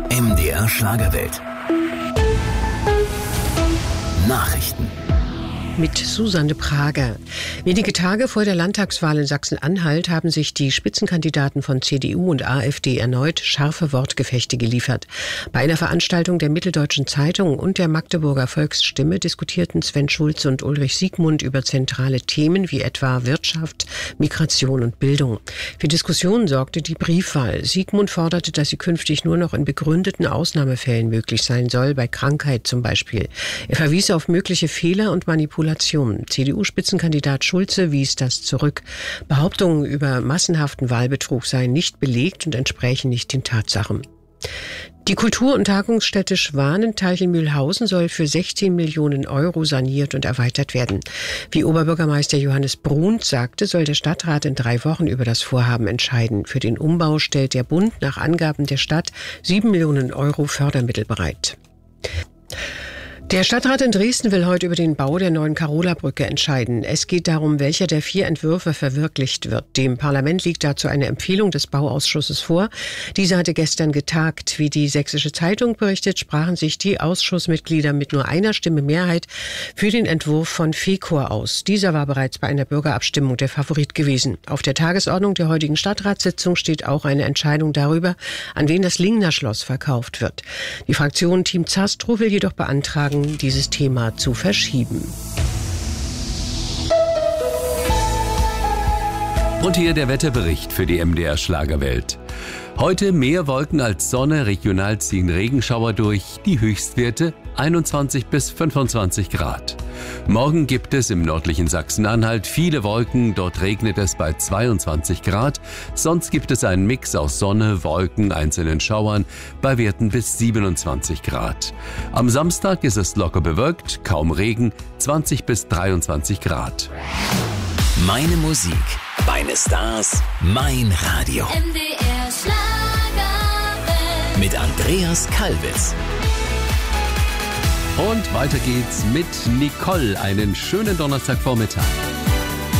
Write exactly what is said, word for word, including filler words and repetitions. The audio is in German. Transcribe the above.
M D R Schlagerwelt. Nachrichten. Mit Susanne Prager. Wenige Tage vor der Landtagswahl in Sachsen-Anhalt haben sich die Spitzenkandidaten von C D U und AfD erneut scharfe Wortgefechte geliefert. Bei einer Veranstaltung der Mitteldeutschen Zeitung und der Magdeburger Volksstimme diskutierten Sven Schulze und Ulrich Siegmund über zentrale Themen wie etwa Wirtschaft, Migration und Bildung. Für Diskussionen sorgte die Briefwahl. Siegmund forderte, dass sie künftig nur noch in begründeten Ausnahmefällen möglich sein soll, bei Krankheit zum Beispiel. Er verwies auf mögliche Fehler und Manipulationen. C D U-Spitzenkandidat Schulze wies das zurück. Behauptungen über massenhaften Wahlbetrug seien nicht belegt und entsprächen nicht den Tatsachen. Die Kultur- und Tagungsstätte Schwanenteich-Mühlhausen soll für sechzehn Millionen Euro saniert und erweitert werden. Wie Oberbürgermeister Johannes Brunt sagte, soll der Stadtrat in drei Wochen über das Vorhaben entscheiden. Für den Umbau stellt der Bund nach Angaben der Stadt sieben Millionen Euro Fördermittel bereit. Der Stadtrat in Dresden will heute über den Bau der neuen Karola-Brücke entscheiden. Es geht darum, welcher der vier Entwürfe verwirklicht wird. Dem Parlament liegt dazu eine Empfehlung des Bauausschusses vor. Dieser hatte gestern getagt. Wie die Sächsische Zeitung berichtet, sprachen sich die Ausschussmitglieder mit nur einer Stimme Mehrheit für den Entwurf von Fecor aus. Dieser war bereits bei einer Bürgerabstimmung der Favorit gewesen. Auf der Tagesordnung der heutigen Stadtratssitzung steht auch eine Entscheidung darüber, an wen das Lingner Schloss verkauft wird. Die Fraktion Team Zastrow will jedoch beantragen, dieses Thema zu verschieben. Und hier der Wetterbericht für die M D R Schlagerwelt. Heute mehr Wolken als Sonne, regional ziehen Regenschauer durch, die Höchstwerte einundzwanzig bis fünfundzwanzig Grad. Morgen gibt es im nördlichen Sachsen-Anhalt viele Wolken, dort regnet es bei zweiundzwanzig Grad. Sonst gibt es einen Mix aus Sonne, Wolken, einzelnen Schauern bei Werten bis siebenundzwanzig Grad. Am Samstag ist es locker bewölkt, kaum Regen, zwanzig bis dreiundzwanzig Grad. Meine Musik, meine Stars, mein Radio. M D R Schlagerwelt. Mit Andreas Kalbitz. Und weiter geht's mit Nicole. Einen schönen Donnerstagvormittag.